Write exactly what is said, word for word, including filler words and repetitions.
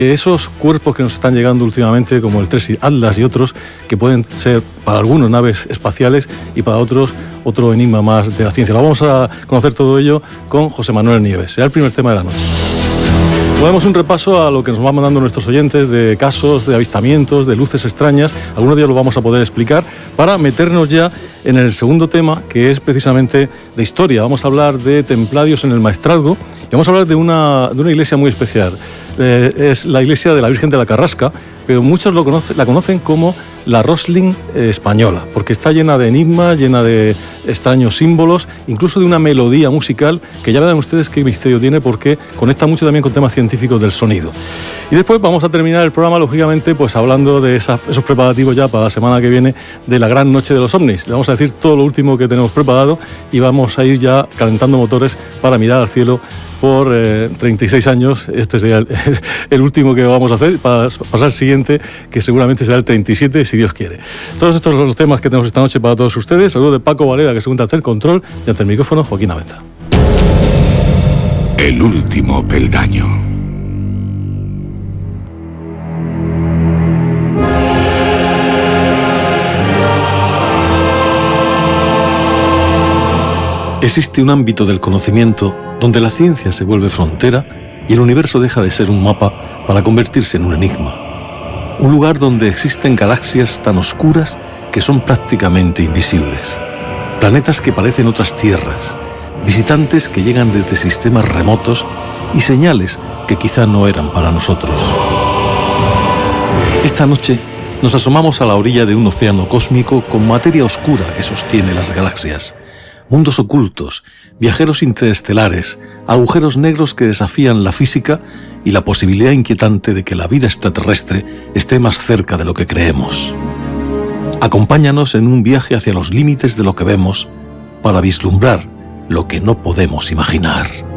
Esos cuerpos que nos están llegando últimamente, como el Tracy Atlas y otros, que pueden ser para algunos naves espaciales y para otros otro enigma más de la ciencia. Lo vamos a conocer todo ello con José Manuel Nieves. Será el primer tema de la noche. Podemos un repaso a lo que nos van mandando nuestros oyentes de casos, de avistamientos, de luces extrañas. Algunos días lo vamos a poder explicar para meternos ya en el segundo tema, que es precisamente de historia. Vamos a hablar de templarios en el Maestrazgo y vamos a hablar de una, de una iglesia muy especial. Eh, es la iglesia de la Virgen de la Carrasca, pero muchos lo conoce, la conocen como la Rosslyn eh, española, porque está llena de enigmas, llena de extraños símbolos, incluso de una melodía musical que ya verán ustedes qué misterio tiene, porque conecta mucho también con temas científicos del sonido. Y después vamos a terminar el programa, lógicamente, pues hablando de esa, esos preparativos ya para la semana que viene de la gran noche de los ovnis. Le vamos a decir todo lo último que tenemos preparado y vamos a ir ya calentando motores para mirar al cielo por eh, treinta y seis años. Este sería el, el último que vamos a hacer, para pasar al siguiente, que seguramente será el treinta y siete, si Dios quiere. Todos estos son los temas que tenemos esta noche para todos ustedes. Saludos de Paco Valera, que se encuentra ante el control, y ante el micrófono, Joaquín Aventa. El último peldaño. Existe un ámbito del conocimiento donde la ciencia se vuelve frontera y el universo deja de ser un mapa para convertirse en un enigma. Un lugar donde existen galaxias tan oscuras que son prácticamente invisibles. Planetas que parecen otras tierras, visitantes que llegan desde sistemas remotos y señales que quizá no eran para nosotros. Esta noche nos asomamos a la orilla de un océano cósmico con materia oscura que sostiene las galaxias. Mundos ocultos, viajeros interestelares, agujeros negros que desafían la física y la posibilidad inquietante de que la vida extraterrestre esté más cerca de lo que creemos. Acompáñanos en un viaje hacia los límites de lo que vemos para vislumbrar lo que no podemos imaginar.